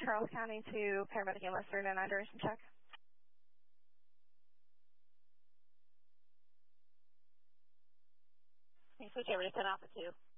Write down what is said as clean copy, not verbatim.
Charles County to paramedic enlisted and duration check. Switch over to 10 Alpha 2.